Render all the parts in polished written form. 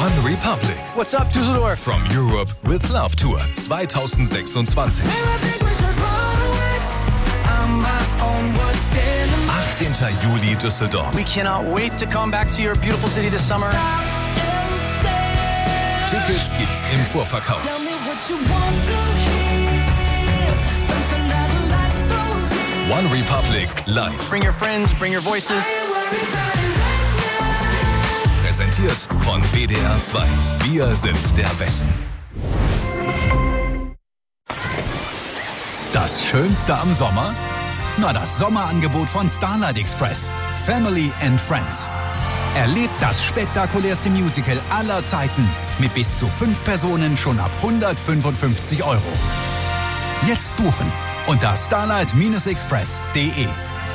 One Republic. What's up, Düsseldorf? From Europe with Love Tour 2026. 18. Juli Düsseldorf. We cannot wait to come back to your beautiful city this summer. Tickets gibt's im Vorverkauf. One Republic live. Bring your friends, bring your voices. Präsentiert von WDR 2. Wir sind der Westen. Das Schönste am Sommer? Na, das Sommerangebot von Starlight Express. Family and Friends. Erlebt das spektakulärste Musical aller Zeiten mit bis zu 5 Personen schon ab 155 €. Jetzt buchen unter starlight-express.de.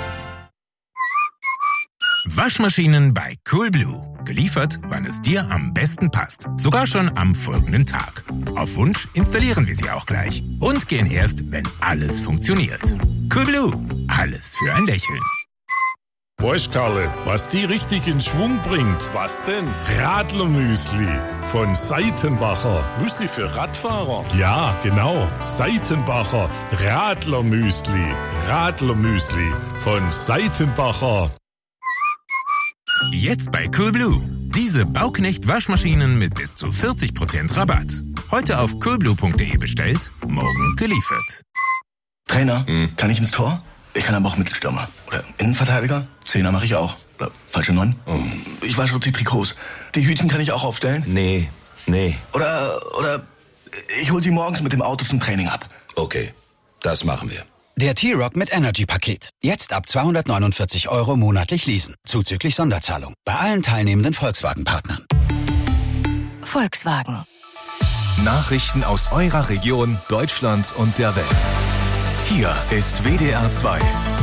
Waschmaschinen bei Coolblue. Geliefert, wann es dir am besten passt. Sogar schon am folgenden Tag. Auf Wunsch installieren wir sie auch gleich. Und gehen erst, wenn alles funktioniert. Coolblue. Alles für ein Lächeln. Weißt Karle, was die richtig in Schwung bringt? Was denn? Radlermüsli von Seitenbacher. Müsli für Radfahrer? Ja, genau. Seitenbacher Radlermüsli. Radlermüsli von Seitenbacher. Jetzt bei Coolblue. Diese Bauknecht-Waschmaschinen mit bis zu 40% Rabatt. Heute auf coolblue.de bestellt, morgen geliefert. Trainer, kann ich ins Tor? Ich kann aber auch Mittelstürmer. Oder Innenverteidiger? Zehner mache ich auch. Oder falsche 9? Ich wasche auch die Trikots. Die Hütchen kann ich auch aufstellen? Nee. Oder ich hole sie morgens mit dem Auto zum Training ab. Okay, das machen wir. Der T-Rock mit Energy-Paket. Jetzt ab 249 € monatlich leasen. Zuzüglich Sonderzahlung. Bei allen teilnehmenden Volkswagen-Partnern. Volkswagen. Nachrichten aus eurer Region, Deutschland und der Welt. Hier ist WDR 2.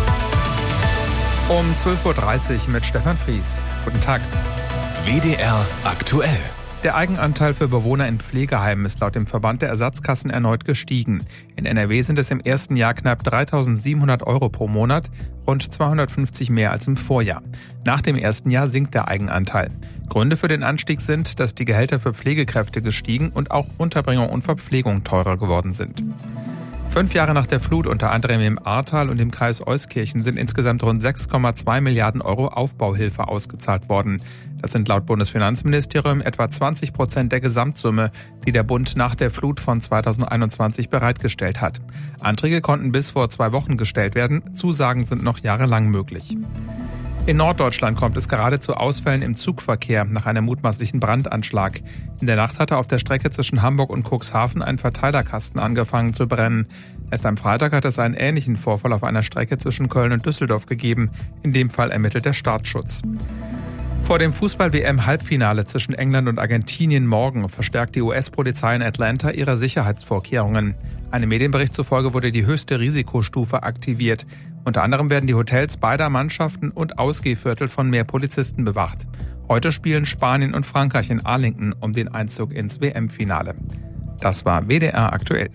Um 12:30 Uhr mit Stefan Fries. Guten Tag. WDR aktuell. Der Eigenanteil für Bewohner in Pflegeheimen ist laut dem Verband der Ersatzkassen erneut gestiegen. In NRW sind es im ersten Jahr knapp 3.700 € pro Monat, rund 250 mehr als im Vorjahr. Nach dem ersten Jahr sinkt der Eigenanteil. Gründe für den Anstieg sind, dass die Gehälter für Pflegekräfte gestiegen und auch Unterbringung und Verpflegung teurer geworden sind. 5 Jahre nach der Flut, unter anderem im Ahrtal und im Kreis Euskirchen, sind insgesamt rund 6,2 Milliarden € Aufbauhilfe ausgezahlt worden. Das sind laut Bundesfinanzministerium etwa 20% der Gesamtsumme, die der Bund nach der Flut von 2021 bereitgestellt hat. Anträge konnten bis vor 2 Wochen gestellt werden, Zusagen sind noch jahrelang möglich. In Norddeutschland kommt es gerade zu Ausfällen im Zugverkehr nach einem mutmaßlichen Brandanschlag. In der Nacht hatte auf der Strecke zwischen Hamburg und Cuxhaven ein Verteilerkasten angefangen zu brennen. Erst am Freitag hat es einen ähnlichen Vorfall auf einer Strecke zwischen Köln und Düsseldorf gegeben. In dem Fall ermittelt der Staatsschutz. Vor dem Fußball-WM-Halbfinale zwischen England und Argentinien morgen verstärkt die US-Polizei in Atlanta ihre Sicherheitsvorkehrungen. Einem Medienbericht zufolge wurde die höchste Risikostufe aktiviert. Unter anderem werden die Hotels beider Mannschaften und Ausgehviertel von mehr Polizisten bewacht. Heute spielen Spanien und Frankreich in Arlington um den Einzug ins WM-Finale. Das war WDR aktuell.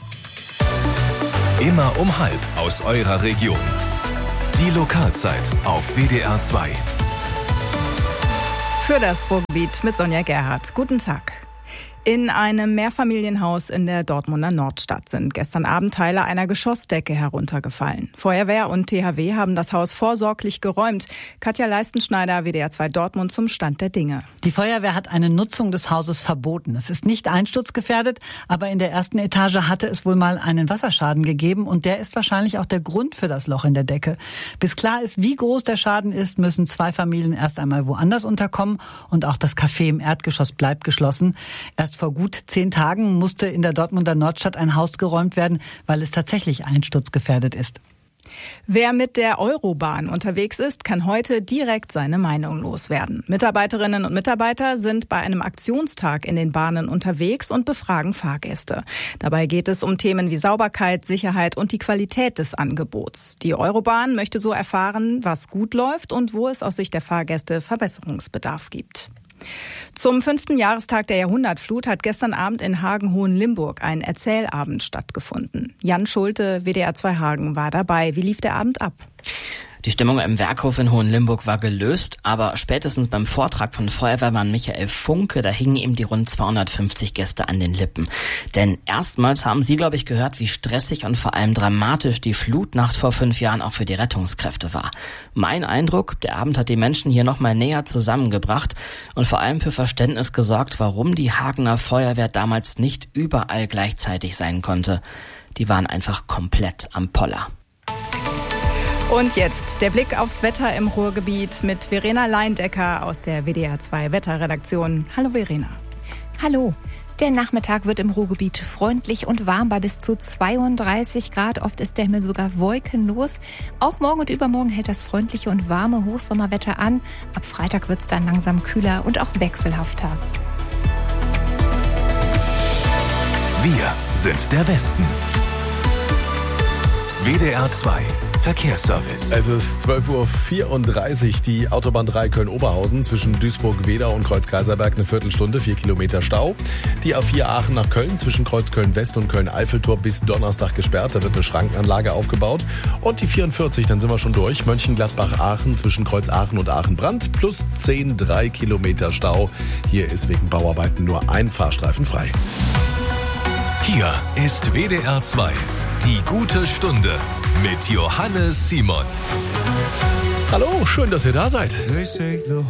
Immer um 12:30 aus eurer Region. Die Lokalzeit auf WDR 2. Für das Ruhrgebiet mit Sonja Gerhardt. Guten Tag. In einem Mehrfamilienhaus in der Dortmunder Nordstadt sind gestern Abend Teile einer Geschossdecke heruntergefallen. Feuerwehr und THW haben das Haus vorsorglich geräumt. Katja Leistenschneider, WDR 2 Dortmund zum Stand der Dinge. Die Feuerwehr hat eine Nutzung des Hauses verboten. Es ist nicht einsturzgefährdet, aber in der ersten Etage hatte es wohl mal einen Wasserschaden gegeben und der ist wahrscheinlich auch der Grund für das Loch in der Decke. Bis klar ist, wie groß der Schaden ist, müssen 2 Familien erst einmal woanders unterkommen und auch das Café im Erdgeschoss bleibt geschlossen. Erst vor gut 10 Tagen musste in der Dortmunder Nordstadt ein Haus geräumt werden, weil es tatsächlich einsturzgefährdet ist. Wer mit der Eurobahn unterwegs ist, kann heute direkt seine Meinung loswerden. Mitarbeiterinnen und Mitarbeiter sind bei einem Aktionstag in den Bahnen unterwegs und befragen Fahrgäste. Dabei geht es um Themen wie Sauberkeit, Sicherheit und die Qualität des Angebots. Die Eurobahn möchte so erfahren, was gut läuft und wo es aus Sicht der Fahrgäste Verbesserungsbedarf gibt. Zum 5. Jahrestag der Jahrhundertflut hat gestern Abend in Hagen-Hohenlimburg ein Erzählabend stattgefunden. Jan Schulte, WDR 2 Hagen, war dabei. Wie lief der Abend ab? Die Stimmung im Werkhof in Hohenlimburg war gelöst, aber spätestens beim Vortrag von Feuerwehrmann Michael Funke, da hingen ihm die rund 250 Gäste an den Lippen. Denn erstmals haben sie, glaube ich, gehört, wie stressig und vor allem dramatisch die Flutnacht vor 5 Jahren auch für die Rettungskräfte war. Mein Eindruck, der Abend hat die Menschen hier nochmal näher zusammengebracht und vor allem für Verständnis gesorgt, warum die Hagener Feuerwehr damals nicht überall gleichzeitig sein konnte. Die waren einfach komplett am Poller. Und jetzt der Blick aufs Wetter im Ruhrgebiet mit Verena Leindecker aus der WDR 2 Wetterredaktion. Hallo Verena. Hallo. Der Nachmittag wird im Ruhrgebiet freundlich und warm bei bis zu 32 Grad. Oft ist der Himmel sogar wolkenlos. Auch morgen und übermorgen hält das freundliche und warme Hochsommerwetter an. Ab Freitag wird es dann langsam kühler und auch wechselhafter. Wir sind der Westen. WDR 2 Verkehrsservice. Es ist 12.34 Uhr, die Autobahn 3 Köln-Oberhausen zwischen Duisburg-Wedau und Kreuz-Kaiserberg eine Viertelstunde, 4 Kilometer Stau. Die A4 Aachen nach Köln zwischen Kreuz Köln-West und Köln-Eiffeltor bis Donnerstag gesperrt, da wird eine Schrankenanlage aufgebaut. Und die 44, dann sind wir schon durch, Mönchengladbach-Aachen zwischen Kreuz Aachen und Aachen-Brand plus 10, 3 Kilometer Stau. Hier ist wegen Bauarbeiten nur ein Fahrstreifen frei. Hier ist WDR 2, die gute Stunde mit Johannes Simon. Hallo, schön, dass ihr da seid.